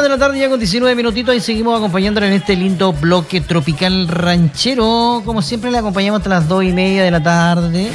de la tarde ya con 19 minutitos y seguimos acompañándole en este lindo bloque tropical ranchero. Como siempre le acompañamos hasta las 2:30 de la tarde.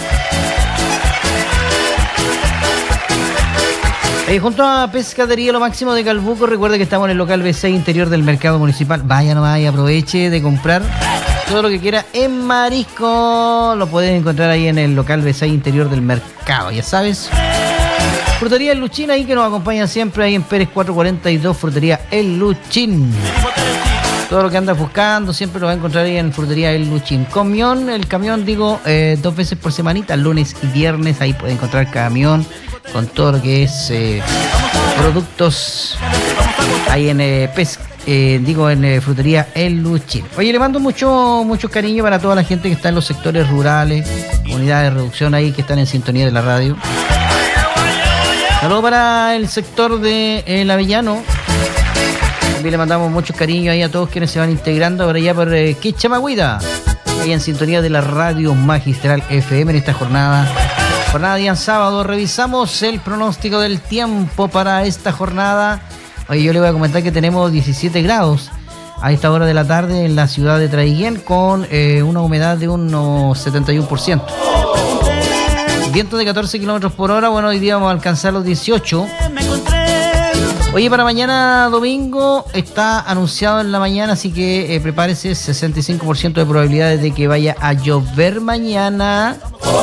Junto a Pescadería Lo Máximo de Calbuco, recuerde que estamos en el local B6 interior del mercado municipal. Vaya nomás y aproveche de comprar todo lo que quiera en marisco. Lo puedes encontrar ahí en el local B6 interior del mercado, ya sabes. Frutería El Luchín, ahí que nos acompaña siempre, ahí en Pérez 442, Frutería El Luchín. Todo lo que andas buscando siempre lo va a encontrar ahí en Frutería El Luchín. El camión, 2 veces por semanita, lunes y viernes, ahí puede encontrar camión con todo lo que es productos ahí en Frutería El Luchín. Oye, le mando mucho cariño para toda la gente que está en los sectores rurales, unidades de reducción ahí que están en sintonía de la radio. Saludos para el sector de El Avellano. También le mandamos mucho cariño ahí a todos quienes se van integrando ahora ya por Quichamagüita, ahí en sintonía de la radio Magistral FM en esta jornada de día sábado. Revisamos el pronóstico del tiempo para esta jornada. Oye, yo le voy a comentar que tenemos 17 grados a esta hora de la tarde en la ciudad de Traiguén, con una humedad de unos 71%. Viento de 14 kilómetros por hora. Bueno, hoy día vamos a alcanzar los 18. Oye, para mañana domingo está anunciado en la mañana, así que prepárese, 65% de probabilidades de que vaya a llover mañana.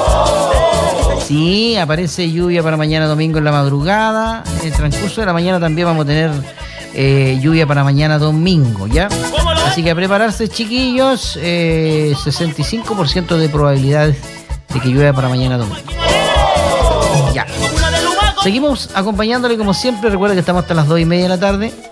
Sí, aparece lluvia para mañana domingo en la madrugada. En el transcurso de la mañana también vamos a tener lluvia para mañana domingo, ¿ya? Así que a prepararse, chiquillos, 65% de probabilidades de que llueva para mañana domingo. Ya. Seguimos acompañándole como siempre. Recuerda que estamos hasta las 2:30 de la tarde.